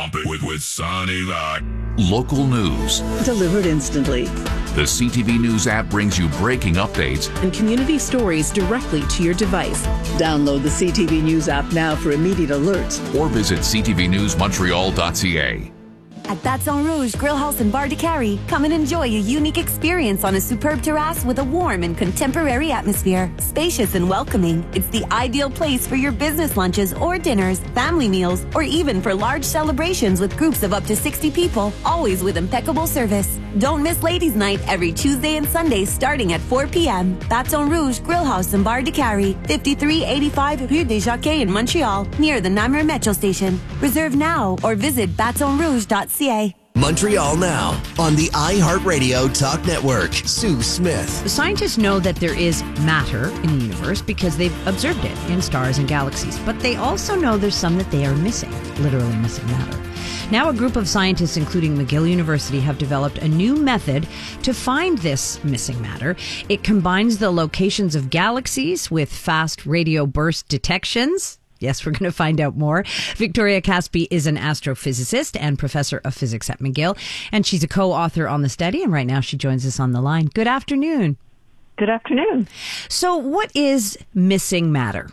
Pump it with Sonny Rock. Local news delivered instantly. The CTV News app brings you breaking updates and community stories directly to your device. Download the CTV News app now for immediate alerts. Or visit ctvnewsmontreal.ca. At Baton Rouge Grill House and Bar de Carry, come and enjoy a unique experience on a superb terrace with a warm and contemporary atmosphere. Spacious and welcoming, it's the ideal place for your business lunches or dinners, family meals, or even for large celebrations with groups of up to 60 people, always with impeccable service. Don't miss Ladies' Night every Tuesday and Sunday starting at 4 p.m. Baton Rouge Grill House and Bar de Carry, 5385 Rue des Jacquets in Montreal, near the Namur Metro Station. Reserve now or visit batonrouge.ca. Montreal Now on the iHeartRadio Talk Network. Sue Smith. The scientists know that there is matter in the universe because they've observed it in stars and galaxies. But they also know there's some that they are missing, literally missing matter. Now a group of scientists, including McGill University, have developed a new method to find this missing matter. It combines the locations of galaxies with fast radio burst detections. Yes, we're going to find out more. Victoria Caspi is an astrophysicist and professor of physics at McGill, and she's a co-author on the study, and right now she joins us on the line. Good afternoon. Good afternoon. So what is missing matter?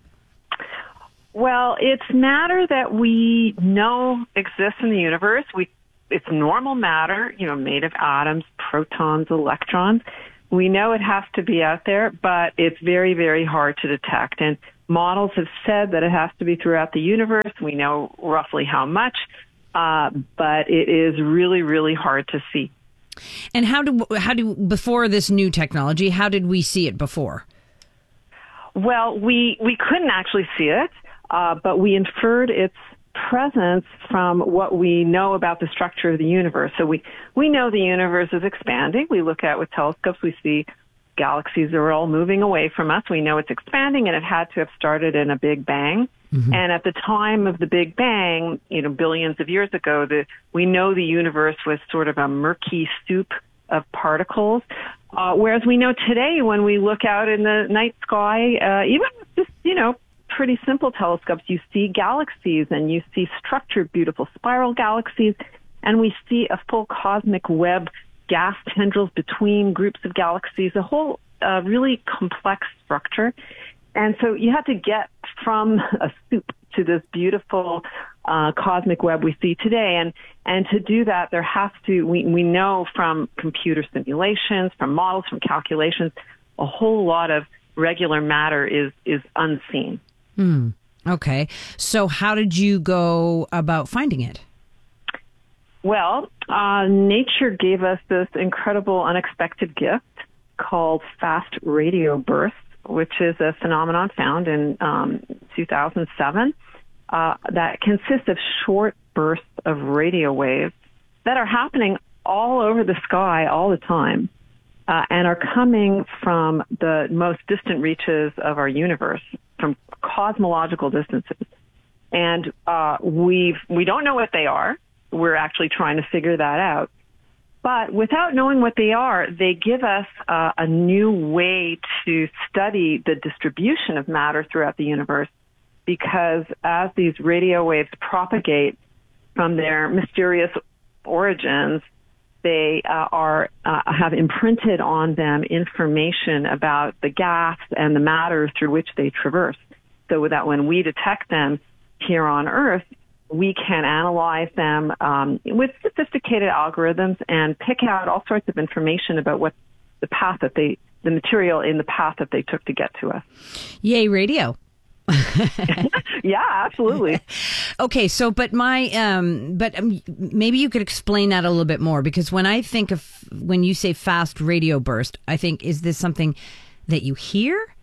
Well, it's matter that we know exists in the universe. It's normal matter, made of atoms, protons, electrons. We know it has to be out there, but it's very, very hard to detect. And models have said that it has to be throughout the universe. We know roughly how much, but it is really, really hard to see. And how do before this new technology, how did we see it before? Well, we couldn't actually see it, but we inferred its presence from what we know about the structure of the universe. So we know the universe is expanding. We look at it with telescopes, we see galaxies are all moving away from us. We know it's expanding, and it had to have started in a Big Bang. Mm-hmm. And at the time of the Big Bang, billions of years ago, we know the universe was sort of a murky soup of particles. Whereas we know today, when we look out in the night sky, even with just, pretty simple telescopes, you see galaxies and you see structured, beautiful spiral galaxies, and we see a full cosmic web, gas tendrils between groups of galaxies, a whole really complex structure. And so you have to get from a soup to this beautiful cosmic web we see today. And to do that, there has to, we know from computer simulations, from models, from calculations, a whole lot of regular matter is unseen. Okay. So how did you go about finding it? Well, nature gave us this incredible, unexpected gift called fast radio bursts, which is a phenomenon found in 2007 that consists of short bursts of radio waves that are happening all over the sky all the time and are coming from the most distant reaches of our universe, from cosmological distances. And we don't know what they are. We're actually trying to figure that out. But without knowing what they are, they give us a new way to study the distribution of matter throughout the universe, because as these radio waves propagate from their mysterious origins, they have imprinted on them information about the gas and the matter through which they traverse, so that when we detect them here on Earth, we can analyze them with sophisticated algorithms and pick out all sorts of information about what the path that the material in the path that they took to get to us. Yay, radio. Yeah, absolutely. Okay, so but maybe you could explain that a little bit more, because when you say fast radio burst, I think, is this something that you hear?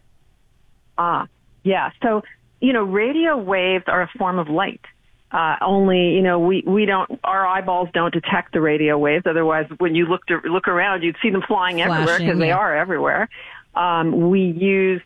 Yeah. So, radio waves are a form of light. Only, we don't, our eyeballs don't detect the radio waves. Otherwise, when you look around, you'd see them flying everywhere, because they are everywhere. We use,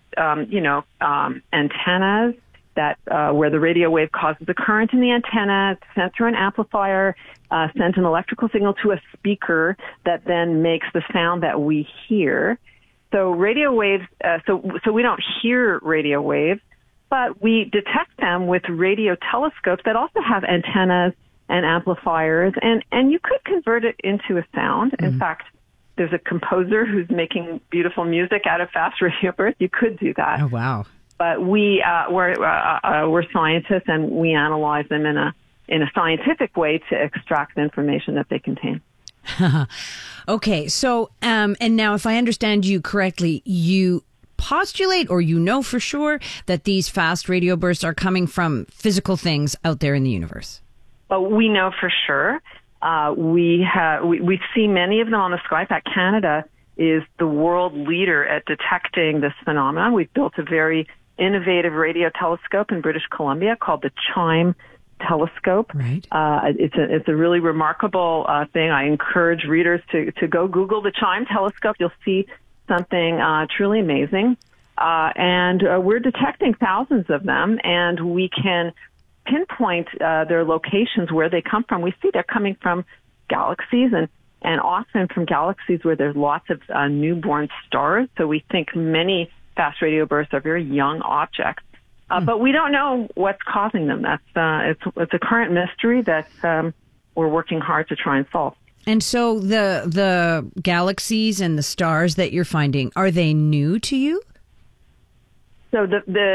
antennas that, where the radio wave causes a current in the antenna, sent through an amplifier, sent an electrical signal to a speaker that then makes the sound that we hear. So radio waves, so we don't hear radio waves, but we detect them with radio telescopes that also have antennas and amplifiers, and you could convert it into a sound. In fact, there's a composer who's making beautiful music out of fast radio bursts. You could do that. Oh, wow. But we're scientists, and we analyze them in a scientific way to extract the information that they contain. Okay, so and now if I understand you correctly, you postulate, or you know for sure, that these fast radio bursts are coming from physical things out there in the universe. Well, we know for sure. We see many of them on the sky. In fact, Canada is the world leader at detecting this phenomenon. We've built a very innovative radio telescope in British Columbia called the CHIME telescope. Right. It's a really remarkable thing. I encourage readers to go Google the CHIME telescope. You'll see something truly amazing. And we're detecting thousands of them, and we can pinpoint their locations, where they come from. We see they're coming from galaxies, and often from galaxies where there's lots of newborn stars. So we think many fast radio bursts are very young objects. But we don't know what's causing them. It's a current mystery that we're working hard to try and solve. And so the galaxies and the stars that you're finding, are they new to you? So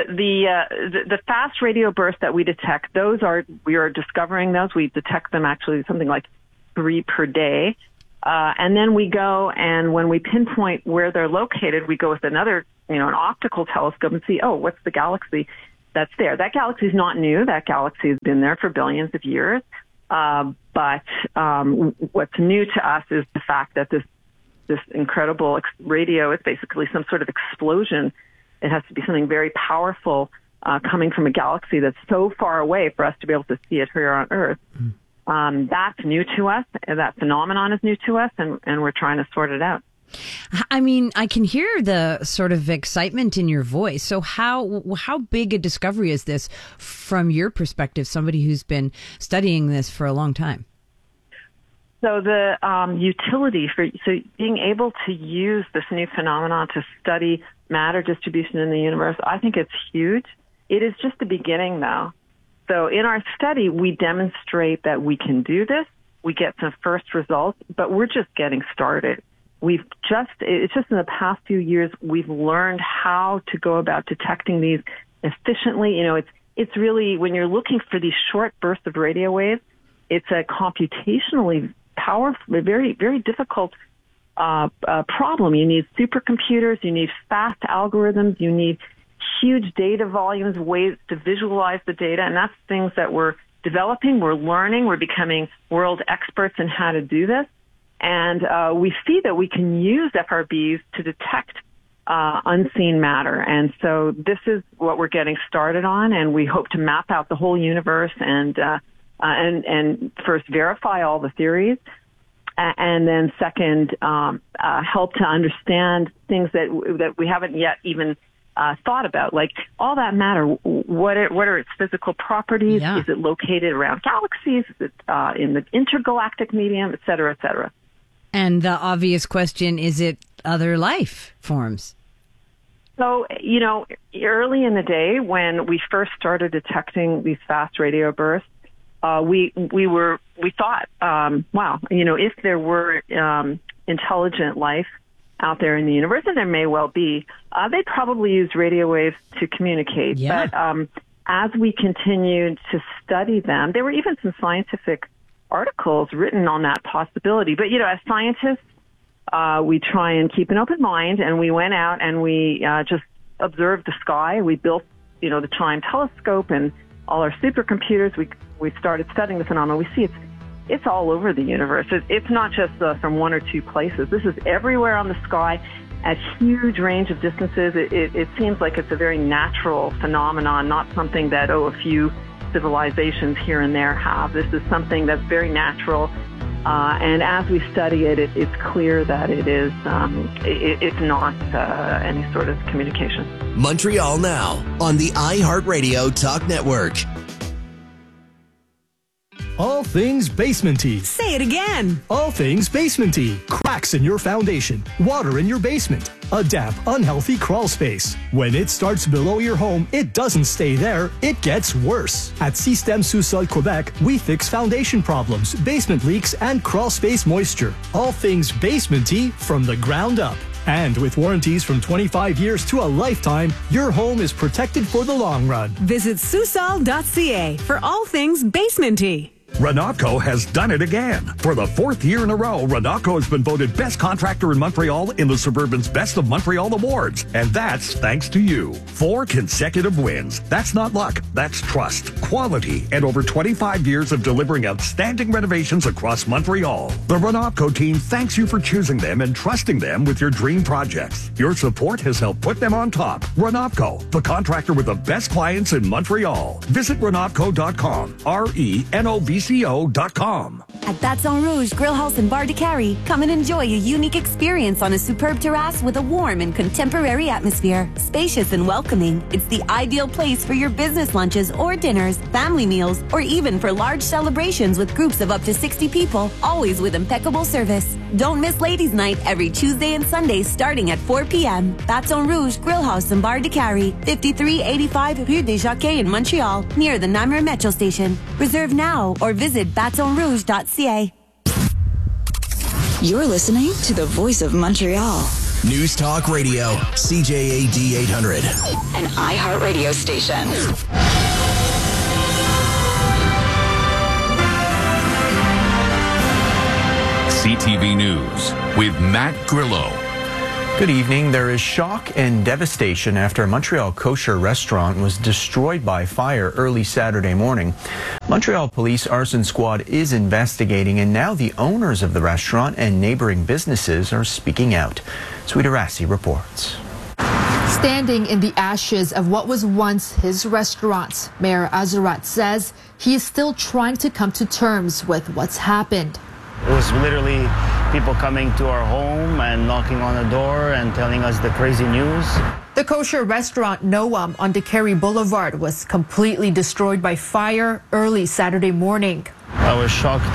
the fast radio bursts that we detect, we are discovering those. We detect them actually something like 3 per day. And then we go, and when we pinpoint where they're located, we go with another, an optical telescope and see, what's the galaxy that's there? That galaxy is not new. That galaxy has been there for billions of years. But what's new to us is the fact that this incredible radio is basically some sort of explosion. It has to be something very powerful coming from a galaxy that's so far away for us to be able to see it here on Earth. That's new to us. That phenomenon is new to us, and we're trying to sort it out. I mean, I can hear the sort of excitement in your voice. So how big a discovery is this from your perspective, somebody who's been studying this for a long time? So the utility so being able to use this new phenomenon to study matter distribution in the universe, I think it's huge. It is just the beginning, though. So in our study, we demonstrate that we can do this. We get some first results, but we're just getting started. It's just in the past few years, we've learned how to go about detecting these efficiently. It's really, when you're looking for these short bursts of radio waves, it's a computationally powerful, very, very difficult problem. You need supercomputers, you need fast algorithms, you need huge data volumes, ways to visualize the data, and that's things that we're developing, we're learning, we're becoming world experts in how to do this. And we see that we can use FRBs to detect unseen matter. And so this is what we're getting started on, and we hope to map out the whole universe and first verify all the theories, and then second, help to understand things that we haven't yet even thought about, like all that matter. What are its physical properties? Yeah. Is it located around galaxies? Is it in the intergalactic medium, et cetera, et cetera? And the obvious question, is it other life forms? So, early in the day when we first started detecting these fast radio bursts, we thought, wow, if there were intelligent life out there in the universe, and there may well be, they'd probably use radio waves to communicate. Yeah. But as we continued to study them, there were even some scientific articles written on that possibility. But, as scientists, we try and keep an open mind, and we went out and we just observed the sky. We built, the CHIME telescope and all our supercomputers. We started studying the phenomenon. We see it's all over the universe. It's not just from one or two places. This is everywhere on the sky at huge range of distances. It seems like it's a very natural phenomenon, not something that, a few civilizations here and there have. This is something that's very natural. And as we study it, it's clear that it is, it's not any sort of communication. Montreal Now on the iHeartRadio Talk Network. All things basementy. Say it again. All things basementy. Crack cracks in your foundation, water in your basement, a damp, unhealthy crawl space. When it starts below your home, it doesn't stay there, it gets worse. At Système Sous-Sol Quebec, we fix foundation problems, basement leaks, and crawl space moisture. All things basement-y from the ground up. And with warranties from 25 years to a lifetime, your home is protected for the long run. Visit Susol.ca for all things basement-y. Renatco has done it again. For the 4th year in a row, Renatco has been voted best contractor in Montreal in the Suburban's Best of Montreal Awards. And that's thanks to you. 4 consecutive wins. That's not luck. That's trust, quality, and over 25 years of delivering outstanding renovations across Montreal. The Renatco team thanks you for choosing them and trusting them with your dream projects. Your support has helped put them on top. Renatco, the contractor with the best clients in Montreal. Visit Renatco.com. RENOVCO.com. At Baton Rouge Grill House and Bar de Carry, come and enjoy a unique experience on a superb terrace with a warm and contemporary atmosphere. Spacious and welcoming, it's the ideal place for your business lunches or dinners, family meals, or even for large celebrations with groups of up to 60 people, always with impeccable service. Don't miss Ladies' Night every Tuesday and Sunday starting at 4 p.m. Baton Rouge Grill House and Bar de Carry, 5385 Rue des Jockeys in Montreal, near the Namur Metro Station. Reserve now or visit batonrouge.ca. You're listening to the Voice of Montreal. News Talk Radio, CJAD 800. An iHeartRadio station. CTV News with Matt Grillo. Good evening. There is shock and devastation after a Montreal kosher restaurant was destroyed by fire early Saturday morning. Montreal Police Arson Squad is investigating, and now the owners of the restaurant and neighboring businesses are speaking out. Sweeta Rassi reports. Standing in the ashes of what was once his restaurant, Mayor Azarat says he is still trying to come to terms with what's happened. It was literally people coming to our home and knocking on the door and telling us the crazy news. The kosher restaurant Noam on DeCarry Boulevard was completely destroyed by fire early Saturday morning. I was shocked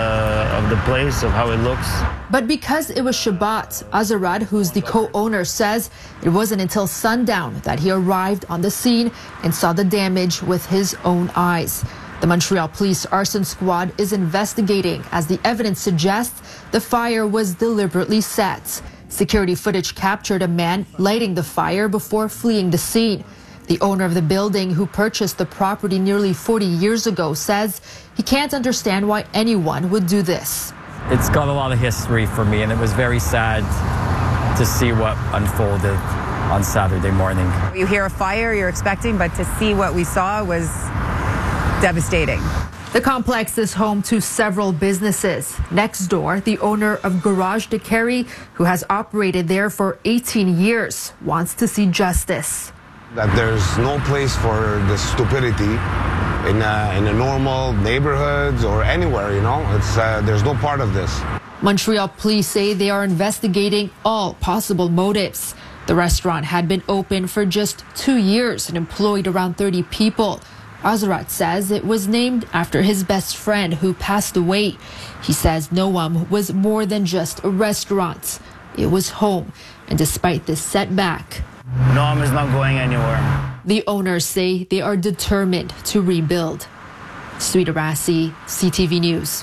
of the place, of how it looks. But because it was Shabbat, Azarat, who's the co-owner, says it wasn't until sundown that he arrived on the scene and saw the damage with his own eyes. The Montreal Police Arson Squad is investigating as the evidence suggests the fire was deliberately set. Security footage captured a man lighting the fire before fleeing the scene. The owner of the building, who purchased the property nearly 40 years ago, says he can't understand why anyone would do this. It's got a lot of history for me, and it was very sad to see what unfolded on Saturday morning. You hear a fire you're expecting, but to see what we saw was devastating. The complex is home to several businesses. Next door, the owner of Garage DeCarry, who has operated there for 18 years, wants to see justice. That there's no place for this stupidity in a normal neighborhoods or anywhere, you know. There's no part of this. Montreal police say they are investigating all possible motives. The restaurant had been open for just 2 years and employed around 30 people. Azarat says it was named after his best friend who passed away. He says Noam was more than just a restaurant. It was home. And despite this setback, Noam is not going anywhere. The owners say they are determined to rebuild. Sweeta Rassi, CTV News.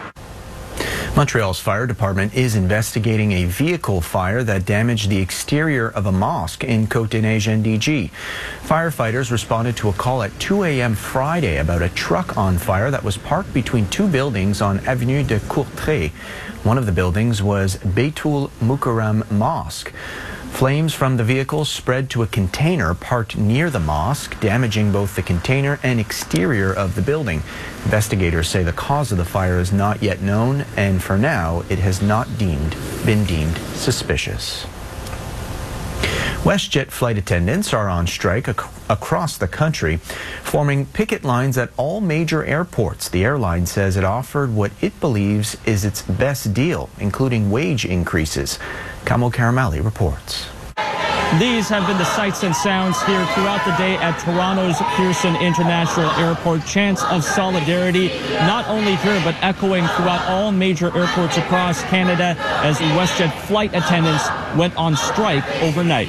Montreal's fire department is investigating a vehicle fire that damaged the exterior of a mosque in Côte-des-Neiges, NDG. Firefighters responded to a call at 2 a.m. Friday about a truck on fire that was parked between two buildings on Avenue de Courtrai. One of the buildings was Beitul Mukarram Mosque. Flames from the vehicle spread to a container parked near the mosque, damaging both the container and exterior of the building. Investigators say the cause of the fire is not yet known, and for now, it has not been deemed suspicious. WestJet flight attendants are on strike across the country, forming picket lines at all major airports. The airline says it offered what it believes is its best deal, including wage increases. Kamo Karamali reports. These have been the sights and sounds here throughout the day at Toronto's Pearson International Airport. Chants of solidarity, not only here, but echoing throughout all major airports across Canada as WestJet flight attendants went on strike overnight.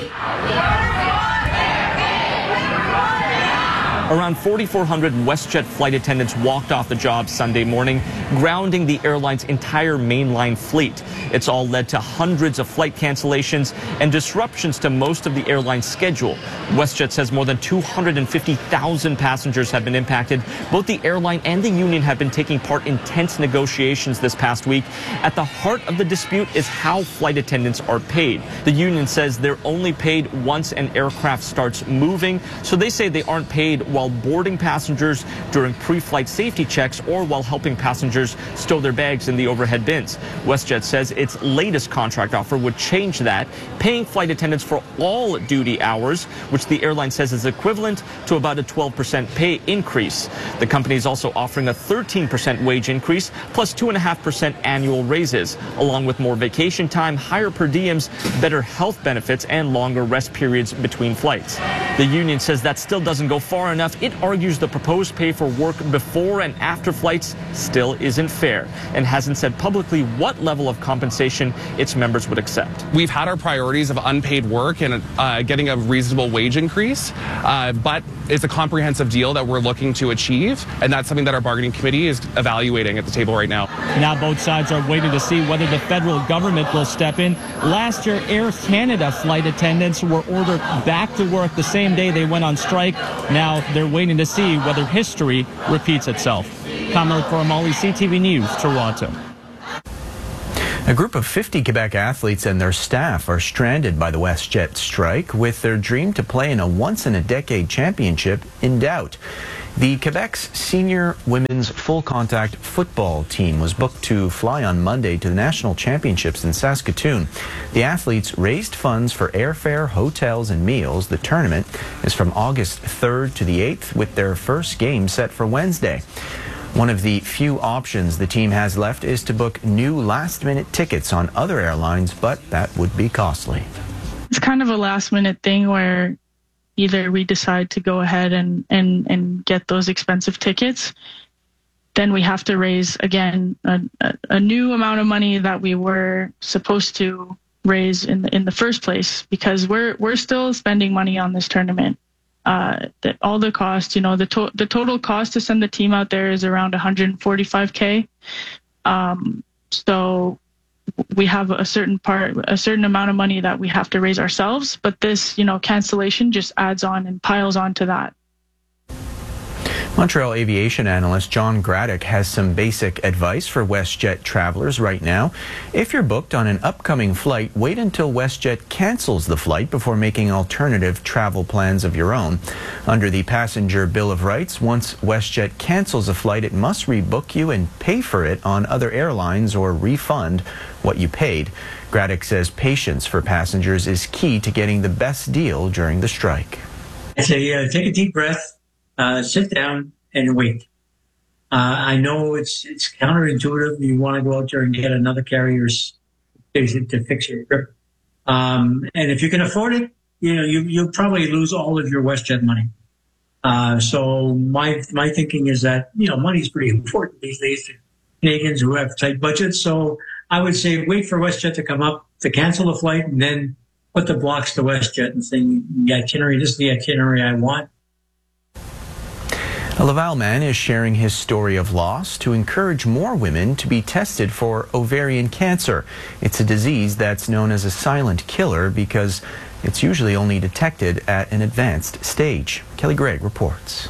Around 4,400 WestJet flight attendants walked off the job Sunday morning, grounding the airline's entire mainline fleet. It's all led to hundreds of flight cancellations and disruptions to most of the airline's schedule. WestJet says more than 250,000 passengers have been impacted. Both the airline and the union have been taking part in tense negotiations this past week. At the heart of the dispute is how flight attendants are paid. The union says they're only paid once an aircraft starts moving, so they say they aren't paid while boarding passengers during pre-flight safety checks or while helping passengers stow their bags in the overhead bins. WestJet says its latest contract offer would change that, paying flight attendants for all duty hours, which the airline says is equivalent to about a 12% pay increase. The company is also offering a 13% wage increase plus 2.5% annual raises, along with more vacation time, higher per diems, better health benefits, and longer rest periods between flights. The union says that still doesn't go far enough. It argues the proposed pay for work before and after flights still isn't fair and hasn't said publicly what level of compensation its members would accept. We've had our priorities of unpaid work and getting a reasonable wage increase, but it's a comprehensive deal that we're looking to achieve, and that's something that our bargaining committee is evaluating at the table right now. Now both sides are waiting to see whether the federal government will step in. Last year, Air Canada flight attendants were ordered back to work the same day they went on strike. Now they're waiting to see whether history repeats itself. Kamil Koramali, CTV News, Toronto. A group of 50 Quebec athletes and their staff are stranded by the WestJet strike, with their dream to play in a once-in-a-decade championship in doubt. The Quebec's senior women's full-contact football team was booked to fly on Monday to the national championships in Saskatoon. The athletes raised funds for airfare, hotels, and meals. The tournament is from August 3rd to the 8th, with their first game set for Wednesday. One of the few options the team has left is to book new last-minute tickets on other airlines, but that would be costly. It's kind of a last-minute thing where either we decide to go ahead and get those expensive tickets, then we have to raise, again, a new amount of money that we were supposed to raise in the first place, because we're still spending money on this tournament. All the costs, the total cost to send the team out there is around $145K. So we have a certain amount of money that we have to raise ourselves, but this, cancellation just adds on and piles on to that. Montreal aviation analyst John Graddick has some basic advice for WestJet travelers right now. If you're booked on an upcoming flight, wait until WestJet cancels the flight before making alternative travel plans of your own. Under the Passenger Bill of Rights, once WestJet cancels a flight, it must rebook you and pay for it on other airlines or refund what you paid. Graddick says patience for passengers is key to getting the best deal during the strike. I say take a deep breath. Sit down and wait. I know it's counterintuitive. You want to go out there and get another carrier's to fix your trip. And if you can afford it, you'll probably lose all of your WestJet money. So my thinking is that, money's pretty important these days to Canadians who have tight budgets. So I would say wait for WestJet to come up to cancel the flight and then put the blocks to WestJet and say, this is the itinerary I want. A Laval man is sharing his story of loss to encourage more women to be tested for ovarian cancer. It's a disease that's known as a silent killer because it's usually only detected at an advanced stage. Kelly Gregg reports.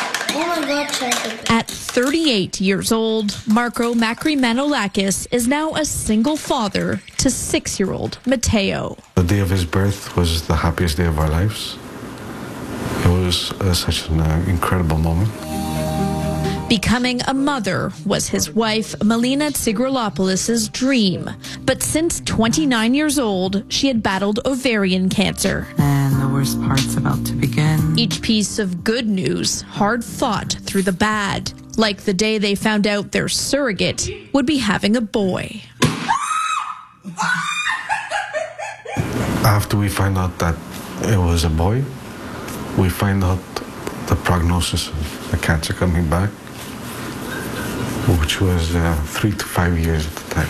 At 38 years old, Marco Makrimanolakis is now a single father to 6-year-old Mateo. The day of his birth was the happiest day of our lives. It was such an incredible moment. Becoming a mother was his wife, Melina Tsigrolopoulos' dream. But since 29 years old, she had battled ovarian cancer. And the worst part's about to begin. Each piece of good news hard fought through the bad, like the day they found out their surrogate would be having a boy. After we find out that it was a boy. We find out the prognosis of the cancer coming back, which was 3 to 5 years at the time.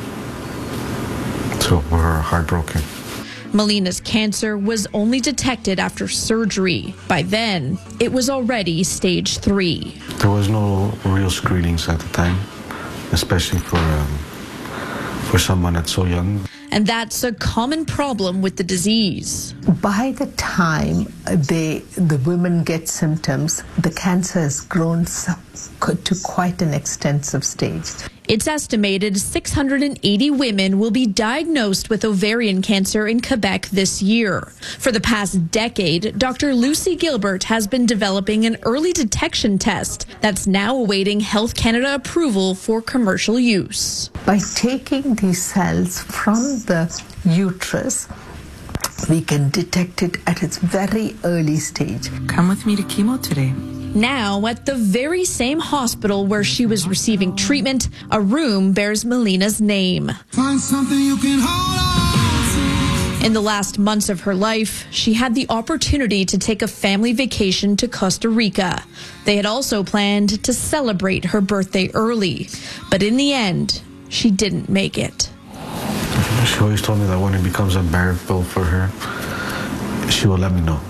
So we're heartbroken. Melina's cancer was only detected after surgery. By then, it was already stage 3. There was no real screenings at the time, especially for someone that's so young. And that's a common problem with the disease. By the time the women get symptoms, the cancer has grown to quite an extensive stage. It's estimated 680 women will be diagnosed with ovarian cancer in Quebec this year. For the past decade, Dr. Lucy Gilbert has been developing an early detection test that's now awaiting Health Canada approval for commercial use. By taking these cells from the uterus, we can detect it at its very early stage. Come with me to chemo today. Now, at the very same hospital where she was receiving treatment, a room bears Melina's name. Find something you can hold on to. In the last months of her life, she had the opportunity to take a family vacation to Costa Rica. They had also planned to celebrate her birthday early. But in the end, she didn't make it. She always told me that when it becomes unbearable for her, she will let me know.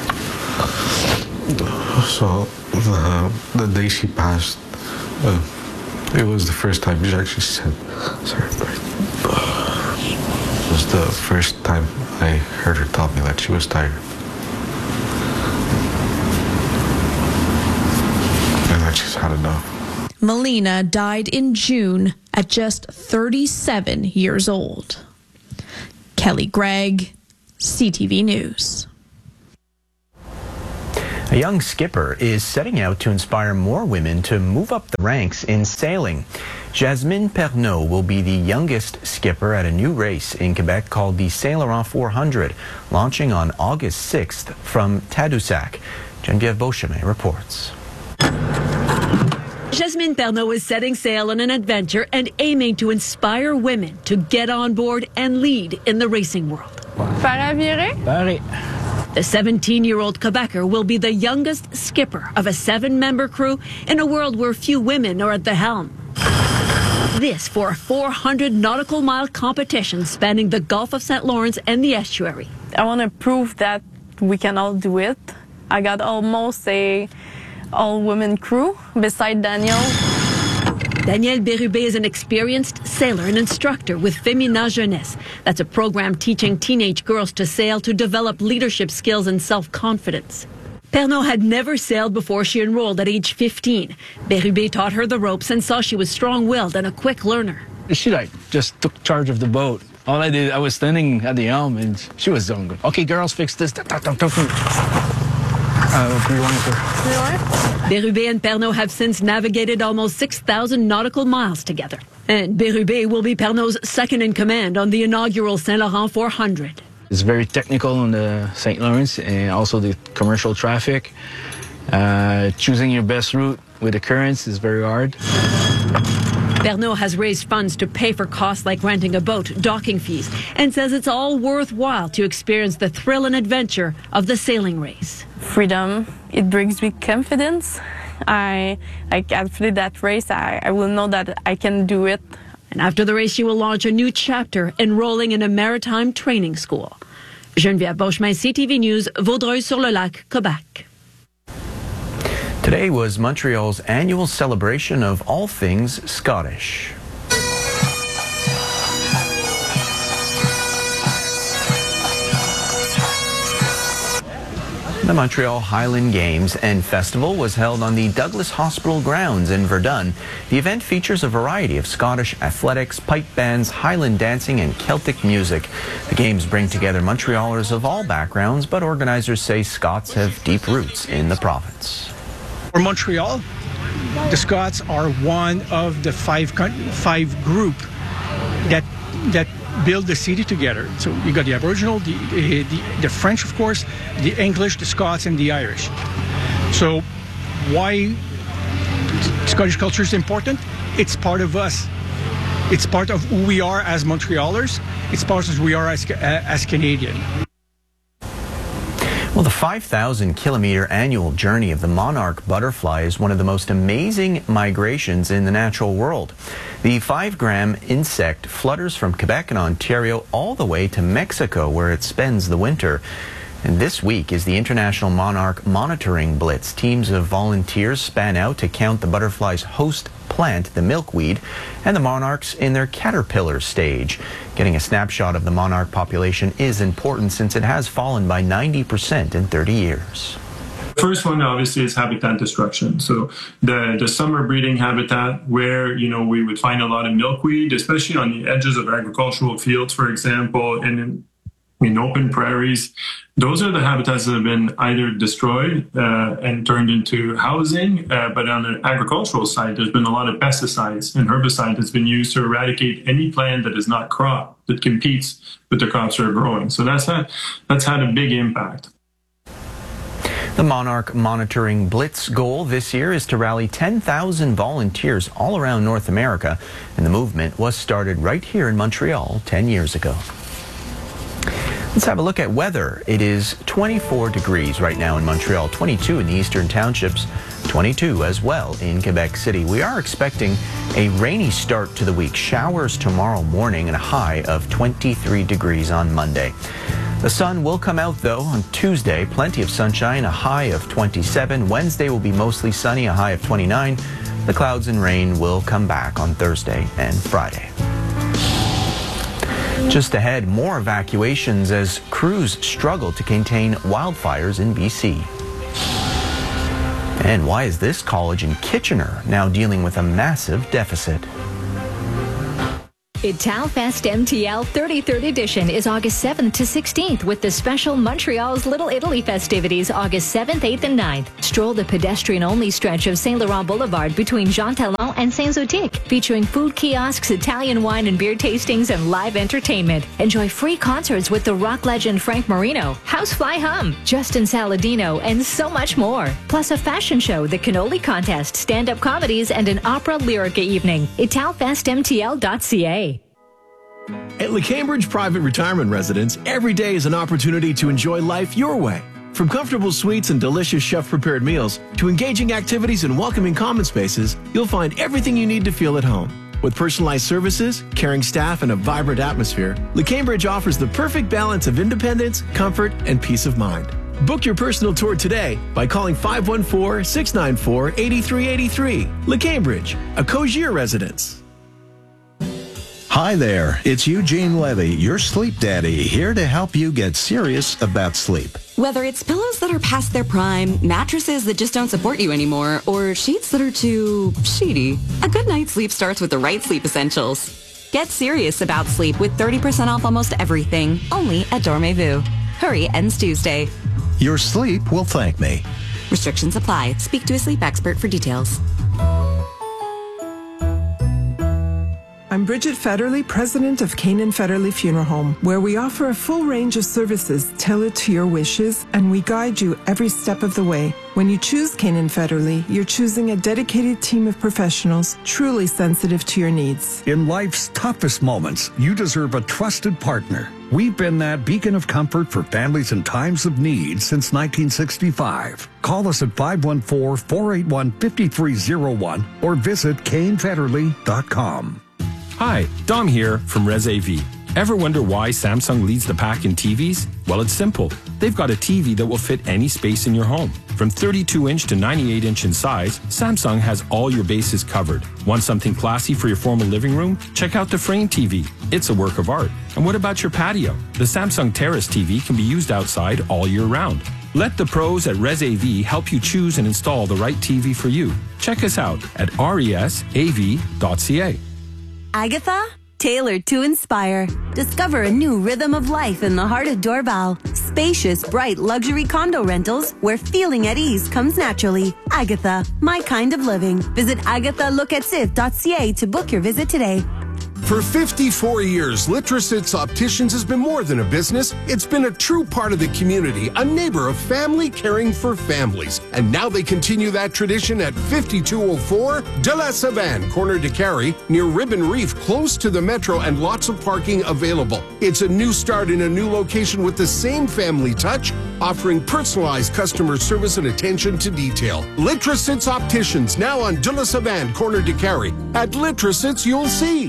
So the day she passed, it was the first time she actually said, sorry, it was the first time I heard her tell me that she was tired. And that she's had enough. Melina died in June at just 37 years old. Kelly Gregg, CTV News. A young skipper is setting out to inspire more women to move up the ranks in sailing. Jasmine Pernaud will be the youngest skipper at a new race in Quebec called the Saint Laurent 400, launching on August 6th from Tadoussac. Geneviève Beauchemin reports. Jasmine Pernaud is setting sail on an adventure and aiming to inspire women to get on board and lead in the racing world. The 17-year-old Quebecer will be the youngest skipper of a 7-member crew in a world where few women are at the helm. This for a 400 nautical mile competition spanning the Gulf of St. Lawrence and the estuary. I want to prove that we can all do it. I got almost a all-women crew beside Daniel. Danielle Bérubé is an experienced sailor and instructor with Féminin Jeunesse. That's a program teaching teenage girls to sail to develop leadership skills and self-confidence. Pernaud had never sailed before she enrolled at age 15. Bérubé taught her the ropes and saw she was strong-willed and a quick learner. She just took charge of the boat. All I did, I was standing at the helm and she was doing, okay, girls, fix this. Bérubé and Pernaud have since navigated almost 6,000 nautical miles together. And Bérubé will be Pernaud's second in command on the inaugural Saint Laurent 400. It's very technical on the St. Lawrence and also the commercial traffic. Choosing your best route with the currents is very hard. Pernaud has raised funds to pay for costs like renting a boat, docking fees, and says it's all worthwhile to experience the thrill and adventure of the sailing race. Freedom, it brings me confidence. After that race, I will know that I can do it. And after the race, she will launch a new chapter, enrolling in a maritime training school. Geneviève Beauchemin, CTV News, Vaudreuil-sur-le-Lac, Quebec. Today was Montreal's annual celebration of all things Scottish. The Montreal Highland Games and Festival was held on the Douglas Hospital grounds in Verdun. The event features a variety of Scottish athletics, pipe bands, Highland dancing, and Celtic music. The games bring together Montrealers of all backgrounds, but organizers say Scots have deep roots in the province. For Montreal, the Scots are one of the five group that build the city together. So you got the Aboriginal, the French, of course, the English, the Scots, and the Irish. So why Scottish culture is important? It's part of us. It's part of who we are as Montrealers. It's part of who we are as Canadian. The 5,000-kilometer annual journey of the monarch butterfly is one of the most amazing migrations in the natural world. The 5-gram insect flutters from Quebec and Ontario all the way to Mexico, where it spends the winter. And this week is the International Monarch Monitoring Blitz. Teams of volunteers span out to count the butterfly's host plant, the milkweed, and the monarchs in their caterpillar stage. Getting a snapshot of the monarch population is important since it has fallen by 90% in 30 years. The first one obviously is habitat destruction. So the summer breeding habitat where, we would find a lot of milkweed, especially on the edges of agricultural fields, for example, and in open prairies. Those are the habitats that have been either destroyed and turned into housing, but on the agricultural side, there's been a lot of pesticides and herbicide that's been used to eradicate any plant that is not crop, that competes with the crops that are growing. So that's had a big impact. The Monarch Monitoring Blitz goal this year is to rally 10,000 volunteers all around North America, and the movement was started right here in Montreal 10 years ago. Let's have a look at weather. It is 24 degrees right now in Montreal, 22 in the eastern townships, 22 as well in Quebec City. We are expecting a rainy start to the week. Showers tomorrow morning and a high of 23 degrees on Monday. The sun will come out, though, on Tuesday. Plenty of sunshine, a high of 27. Wednesday will be mostly sunny, a high of 29. The clouds and rain will come back on Thursday and Friday. Just ahead, more evacuations as crews struggle to contain wildfires in BC. And why is this college in Kitchener now dealing with a massive deficit? Italfest MTL 33rd edition is August 7th to 16th with the special Montreal's Little Italy festivities August 7th, 8th, and 9th. Stroll the pedestrian-only stretch of Saint Laurent Boulevard between Jean Talon and Saint-Zotique, featuring food kiosks, Italian wine and beer tastings, and live entertainment. Enjoy free concerts with the rock legend Frank Marino, Housefly Hum, Justin Saladino, and so much more. Plus a fashion show, the Cannoli Contest, stand-up comedies, and an opera lyrica evening. Italfestmtl.ca. At LeCambridge Private Retirement Residence, every day is an opportunity to enjoy life your way. From comfortable suites and delicious chef-prepared meals to engaging activities and welcoming common spaces, you'll find everything you need to feel at home. With personalized services, caring staff, and a vibrant atmosphere, LeCambridge offers the perfect balance of independence, comfort, and peace of mind. Book your personal tour today by calling 514-694-8383. LeCambridge, a Cogier residence. Hi there, it's Eugene Levy, your sleep daddy, here to help you get serious about sleep. Whether it's pillows that are past their prime, mattresses that just don't support you anymore, or sheets that are too sheety, a good night's sleep starts with the right sleep essentials. Get serious about sleep with 30% off almost everything, only at Dormez-vous. Hurry, ends Tuesday. Your sleep will thank me. Restrictions apply. Speak to a sleep expert for details. I'm Bridget Federley, president of Canaan Federley Funeral Home, where we offer a full range of services tailored to your wishes, and we guide you every step of the way. When you choose Canaan Federley, you're choosing a dedicated team of professionals truly sensitive to your needs. In life's toughest moments, you deserve a trusted partner. We've been that beacon of comfort for families in times of need since 1965. Call us at 514-481-5301 or visit canefederley.com. Hi, Dom here from Res AV. Ever wonder why Samsung leads the pack in TVs? Well, it's simple. They've got a TV that will fit any space in your home. From 32-inch to 98-inch in size, Samsung has all your bases covered. Want something classy for your formal living room? Check out the Frame TV. It's a work of art. And what about your patio? The Samsung Terrace TV can be used outside all year round. Let the pros at Res AV help you choose and install the right TV for you. Check us out at resav.ca. Agatha, tailored to inspire. Discover a new rhythm of life in the heart of Dorval. Spacious, bright luxury condo rentals where feeling at ease comes naturally. Agatha, my kind of living. Visit agathalookatsif.ca to book your visit today. For 54 years, Litrositz Opticians has been more than a business. It's been a true part of the community, a neighbor of family caring for families. And now they continue that tradition at 5204 De La Savane, corner de Carey, near Ribbon Reef, close to the metro and lots of parking available. It's a new start in a new location with the same family touch, offering personalized customer service and attention to detail. Litrasits Opticians, now on De La Savane, corner de Carey. At Litrasits, you'll see.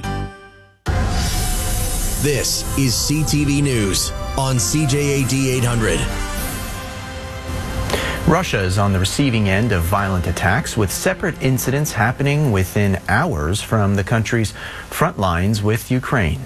This is CTV News on CJAD 800. Russia is on the receiving end of violent attacks, with separate incidents happening within hours from the country's front lines with Ukraine.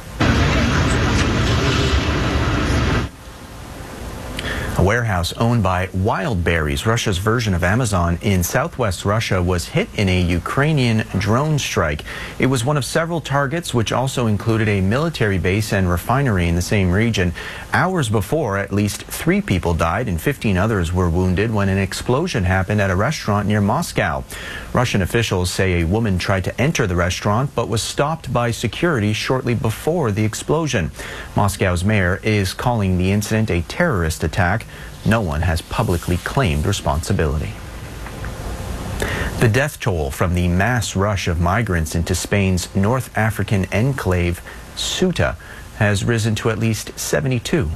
A warehouse owned by Wildberries, Russia's version of Amazon in southwest Russia, was hit in a Ukrainian drone strike. It was one of several targets, which also included a military base and refinery in the same region. Hours before, at least 3 people died and 15 others were wounded when an explosion happened at a restaurant near Moscow. Russian officials say a woman tried to enter the restaurant but was stopped by security shortly before the explosion. Moscow's mayor is calling the incident a terrorist attack. No one has publicly claimed responsibility. The death toll from the mass rush of migrants into Spain's North African enclave, Ceuta, has risen to at least 72.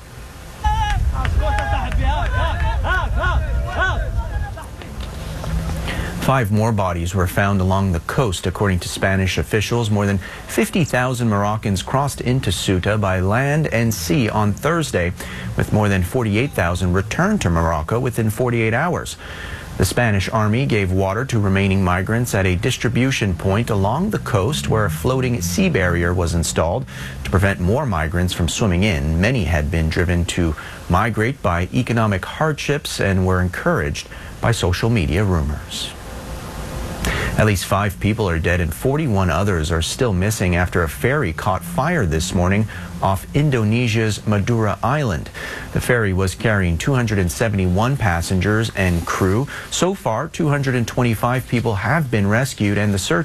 Five more bodies were found along the coast, according to Spanish officials. More than 50,000 Moroccans crossed into Ceuta by land and sea on Thursday, with more than 48,000 returned to Morocco within 48 hours. The Spanish army gave water to remaining migrants at a distribution point along the coast, where a floating sea barrier was installed to prevent more migrants from swimming in. Many had been driven to migrate by economic hardships and were encouraged by social media rumors. At least 5 people are dead and 41 others are still missing after a ferry caught fire this morning off Indonesia's Madura Island. The ferry was carrying 271 passengers and crew. So far, 225 people have been rescued, and the search